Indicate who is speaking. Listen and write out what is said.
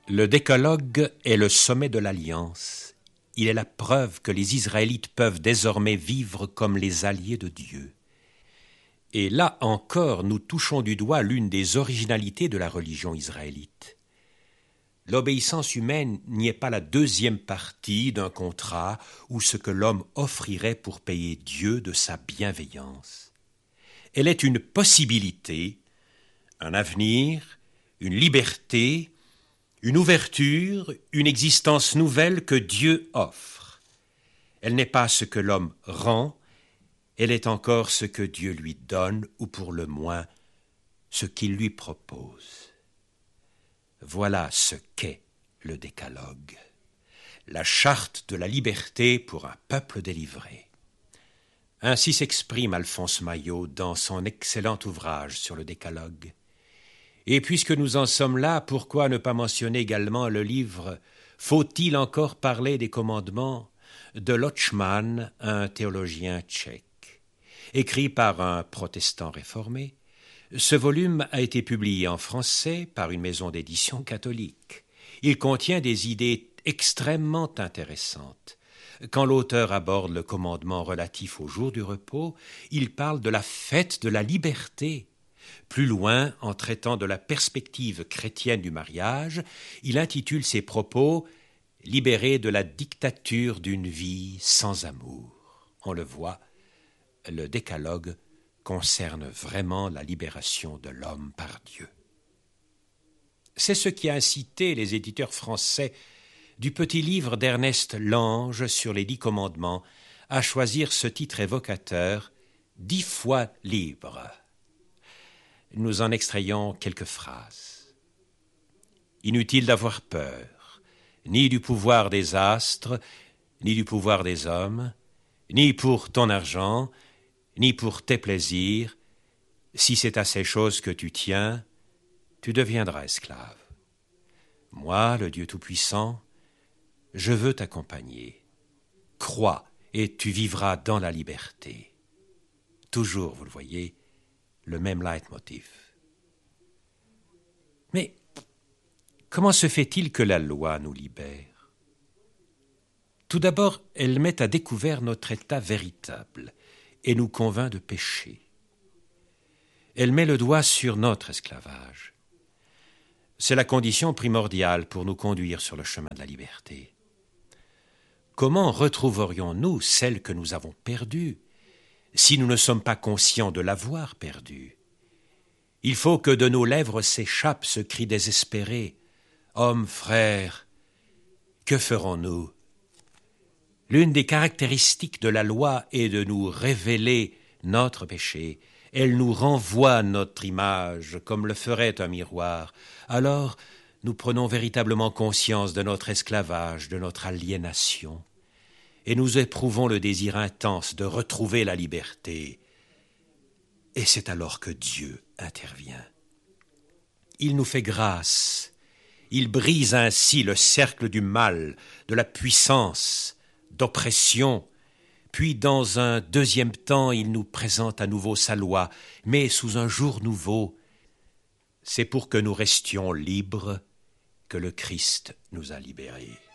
Speaker 1: Le décalogue est le sommet de l'alliance. Il est la preuve que les Israélites peuvent désormais vivre comme les alliés de Dieu. Et là encore, nous touchons du doigt l'une des originalités de la religion israélite. L'obéissance humaine n'y est pas la deuxième partie d'un contrat ou ce que l'homme offrirait pour payer Dieu de sa bienveillance. Elle est une possibilité, un avenir, une liberté, une ouverture, une existence nouvelle que Dieu offre. Elle n'est pas ce que l'homme rend, elle est encore ce que Dieu lui donne, ou pour le moins, ce qu'il lui propose. Voilà ce qu'est le décalogue, la charte de la liberté pour un peuple délivré. Ainsi s'exprime Alphonse Maillot dans son excellent ouvrage sur le décalogue. Et puisque nous en sommes là, pourquoi ne pas mentionner également le livre « Faut-il encore parler des commandements ?» de Lochman, un théologien tchèque. Écrit par un protestant réformé, ce volume a été publié en français par une maison d'édition catholique. Il contient des idées extrêmement intéressantes. Quand l'auteur aborde le commandement relatif au jour du repos, il parle de la fête de la liberté. Plus loin, en traitant de la perspective chrétienne du mariage, il intitule ses propos « Libérés de la dictature d'une vie sans amour ». On le voit, le décalogue concerne vraiment la libération de l'homme par Dieu. C'est ce qui a incité les éditeurs français du petit livre d'Ernest Lange sur les 10 commandements à choisir ce titre évocateur « 10 fois libre ». Nous en extrayons quelques phrases. Inutile d'avoir peur, ni du pouvoir des astres, ni du pouvoir des hommes, ni pour ton argent, ni pour tes plaisirs. Si c'est à ces choses que tu tiens, tu deviendras esclave. Moi, le Dieu Tout-Puissant, je veux t'accompagner. Crois et tu vivras dans la liberté. Toujours, vous le voyez, le même leitmotiv. Mais comment se fait-il que la loi nous libère ? Tout d'abord, elle met à découvert notre état véritable et nous convainc de pécher. Elle met le doigt sur notre esclavage. C'est la condition primordiale pour nous conduire sur le chemin de la liberté. Comment retrouverions-nous celle que nous avons perdue si nous ne sommes pas conscients de l'avoir perdue? Il faut que de nos lèvres s'échappe ce cri désespéré. « Hommes, frères, que ferons-nous » L'une des caractéristiques de la loi est de nous révéler notre péché. Elle nous renvoie à notre image, comme le ferait un miroir. Alors, nous prenons véritablement conscience de notre esclavage, de notre aliénation. Et nous éprouvons le désir intense de retrouver la liberté. Et c'est alors que Dieu intervient. Il nous fait grâce. Il brise ainsi le cercle du mal, de la puissance, d'oppression. Puis, dans un deuxième temps, il nous présente à nouveau sa loi, mais sous un jour nouveau. C'est pour que nous restions libres que le Christ nous a libérés.